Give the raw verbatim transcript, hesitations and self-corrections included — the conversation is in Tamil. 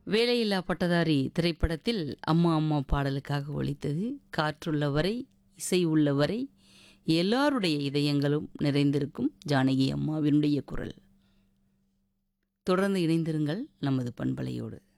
வேலையில்லா பட்டதாரி திரைப்படத்தில் அம்மா அம்மா பாடலுக்காக ஒலித்தது. காற்றுள்ளவரை இசை உள்ளவரை எல்லாருடைய இதயங்களும் நிறைந்திருக்கும் ஜானகி அம்மாவினுடைய குரல். தொடர்ந்து இணைந்திருங்கள் நமது பண்பலையோடு.